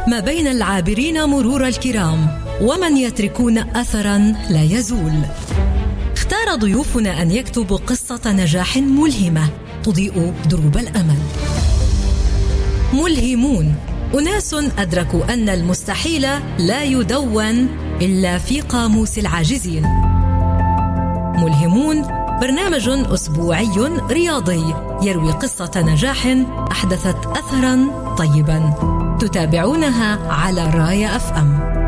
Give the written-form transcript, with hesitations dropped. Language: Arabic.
ما بين العابرين مرور الكرام ومن يتركون أثراً لا يزول. اختار ضيوفنا أن يكتبوا قصة نجاح ملهمة تضيء دروب الأمل. ملهمون، أناس أدركوا أن المستحيل لا يدون إلا في قاموس العاجزين. ملهمون برنامج أسبوعي رياضي يروي قصة نجاح أحدثت أثراً طيباً، تتابعونها على رايا FM.